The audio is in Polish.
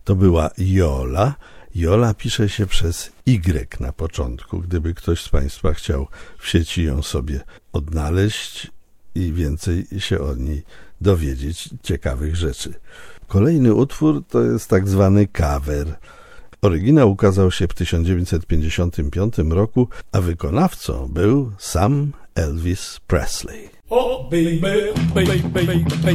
to była Jola. Jola pisze się przez Y na początku, gdyby ktoś z Państwa chciał w sieci ją sobie odnaleźć i więcej się o niej dowiedzieć ciekawych rzeczy. Kolejny utwór to jest tak zwany cover. Oryginał ukazał się w 1955 roku, a wykonawcą był sam Elvis Presley. Oh, baby, baby, baby.